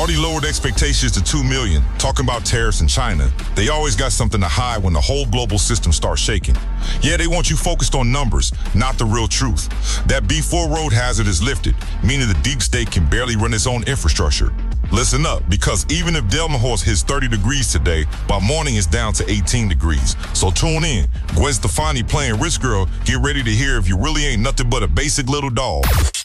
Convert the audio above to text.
Already lowered expectations to 2 million, talking about tariffs in China. They always got something to hide when the whole global system starts shaking. Yeah, they want you focused on numbers, not the real truth. That B4 road hazard is lifted, meaning the deep state can barely run its own infrastructure. Listen up, because even if Delmenhorst hits 30 degrees today, by morning it's down to 18 degrees. So tune in. Gwen Stefani playing Rich Girl. Get ready to hear if you really ain't nothing but a basic little dog.